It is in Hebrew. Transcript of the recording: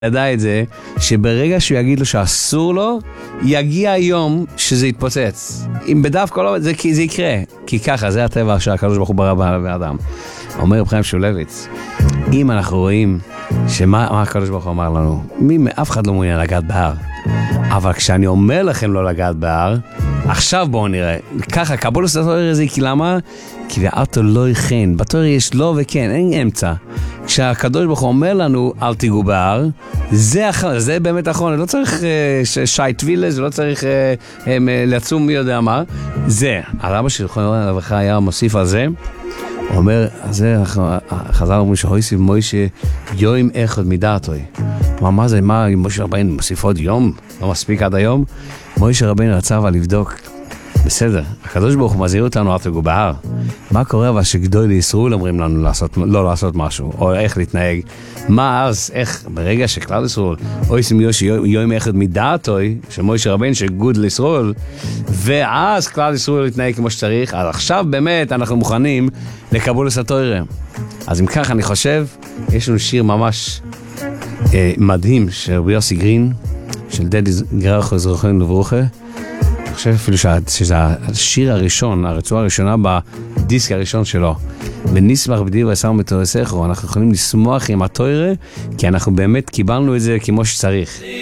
ידע את זה, שברגע שהוא יגיד לו שאסור לו, יגיע היום שזה יתפוצץ. אם בדווקא לא, זה יקרה. כי ככה, זה הטבע שהקדוש ברוך הוא ברא באדם. אומר רב חיים שולביץ, אם אנחנו רואים שמה הקדוש ברוך הוא אמר לנו, אף אחד לא מעוניין לגעת בהר. אבל כשאני אומר לכם לא לגעת בהר, עכשיו בואו נראה. ככה, קבולת התורה זה כי למה? כי ואתו לא יכן. בתורה יש לא וכן, אין אמצע. כשהקדוש ברוך הוא אומר לנו אל תיגעו בהר, זה באמת אחרון. לא צריך שייט וילה, זה לא צריך לצום מי יודע מה. זה, הרבא של חנוך היה מוסיף על זה, הוא אומר, זה חז"ל אומרים שהוסיף מוישה יום אחד מדעתו. מה זה, מה מוישה רבינו מוסיף עוד יום? לא מספיק עד היום? מוישה רבינו רצה אבל לבדוק. בסדר, הקדוש ברוך הוא מזהיר אותנו אל תיגעו בהר. מה קורה אבל שגדול לישראל אומרים לנו לא לעשות משהו, או איך להתנהג? מה אז, איך, ברגע שכלל ישראל, עושים יום אחד מדעתו, שמוישה רבינו שגוד לישראל, ואז כלל ישראל להתנהג כמו שצריך, אז עכשיו באמת אנחנו מוכנים לקבולת התורה. אז אם כך אני חושב, יש לנו שיר ממש מדהים של רבי יוסי גרין, של דדי גרחו זרוחנו לברוכה. אני חושב אפילו שזה השיר הראשון, הרצועה הראשונה בדיסק הראשון שלו. ונשמח בדברי וסר מתורסך, אנחנו יכולים לשמוח עם התורה, כי אנחנו באמת קיבלנו את זה כמו שצריך.